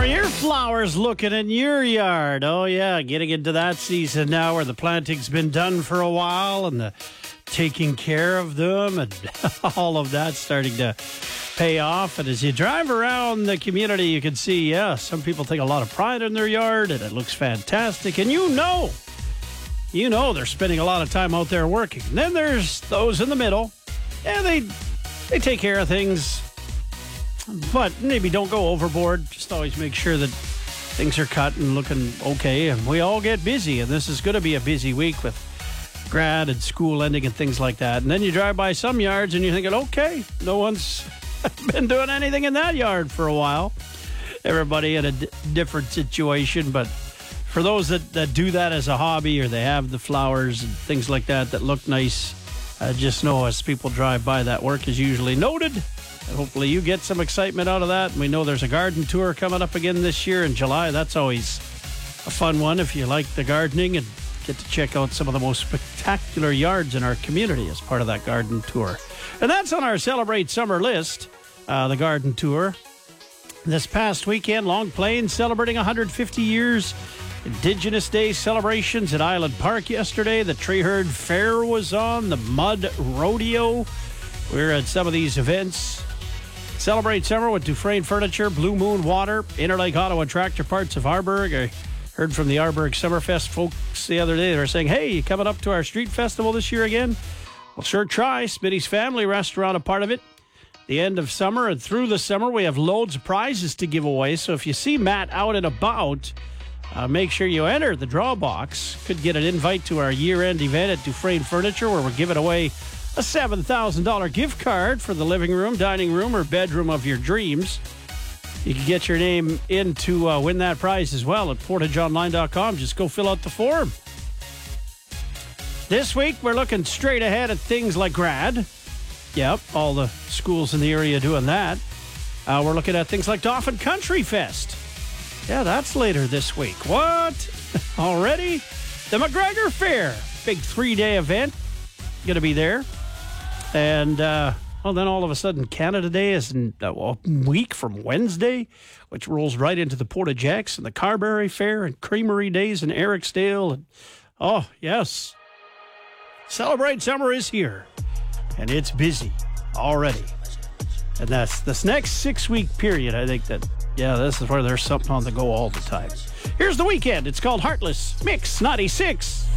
are your flowers looking in your yard? Oh, yeah, getting into that season now where the planting's been done for a while and the taking care of them and all of that starting to pay off. And as you drive around the community, you can see, yeah, some people take a lot of pride in their yard and it looks fantastic. And you know they're spending a lot of time out there working. And then there's those in the middle, and they take care of things, but maybe don't go overboard. Just always make sure that things are cut and looking okay. And we all get busy, and this is going to be a busy week with grad and school ending and things like that. And then you drive by some yards and you're thinking, okay, no one's been doing anything in that yard for a while. Everybody in a different situation, but for those that do that as a hobby, or they have the flowers and things like that look nice, just know as people drive by, that work is usually noted. And hopefully you get some excitement out of that. And we know there's a garden tour coming up again this year in July. That's always a fun one if you like the gardening and get to check out some of the most spectacular yards in our community as part of that garden tour. And that's on our Celebrate Summer list, the garden tour. This past weekend, Long Plain celebrating 150 years. Indigenous Day celebrations at Island Park yesterday. The Tree Herd Fair was on. The Mud Rodeo. We were at some of these events. Celebrate Summer with Dufresne Furniture, Blue Moon Water, Interlake Auto and Tractor Parts of Arborg. I heard from the Arborg Summerfest folks the other day. They were saying, hey, you coming up to our street festival this year again? Well, sure try. Smitty's Family Restaurant, a part of it. The end of summer and through the summer, we have loads of prizes to give away. So if you see Matt out and about, make sure you enter the draw box. Could get an invite to our year-end event at Dufresne Furniture, where we're giving away a $7,000 gift card for the living room, dining room, or bedroom of your dreams. You can get your name in to win that prize as well at portageonline.com. Just go fill out the form. This week, we're looking straight ahead at things like grad. Yep, all the schools in the area doing that. We're looking at things like Dauphin Country Fest. Yeah, that's later this week. What? Already? The McGregor Fair. Big 3-day event. Going to be there. And, then all of a sudden, Canada Day is in a week from Wednesday, which rolls right into the Portage X and the Carberry Fair and Creamery Days in Ericsdale. And, oh, yes. Celebrate Summer is here. And it's busy already. And that's this next 6-week period, I think that, yeah, this is where there's something on the go all the time. Here's the weekend. It's called Heartless Mix 96.